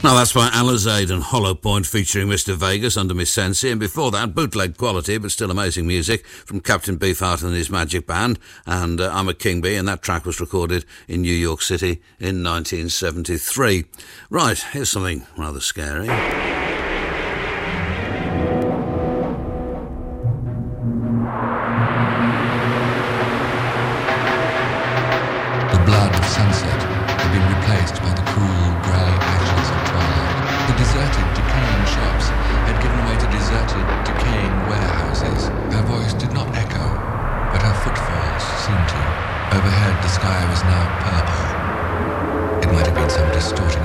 Now that's by Alizade and Hollow Point featuring Mr. Vegas under Miss Sensi, and before that, bootleg quality but still amazing music from Captain Beefheart and his Magic Band, and I'm a King Bee, and that track was recorded in New York City in 1973. Right, here's something rather scary. The blood of sunset had been replaced by the cool, grey ashes of twilight. The deserted, decaying shops had given way to deserted, decaying warehouses. Her voice did not echo, but her footfalls seemed to. Overhead, the sky was now purple. It might have been some distorting